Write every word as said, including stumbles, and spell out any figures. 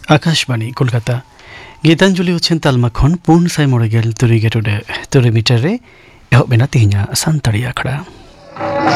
आकाशवाणी कोलकाता गीतांजलि उछेन तालमा खन पूर्ण साय मोड़गेल तुरी गेटुडे तुरी मीटर रे एहो बेना तिहिना संतड़ी आखड़ा।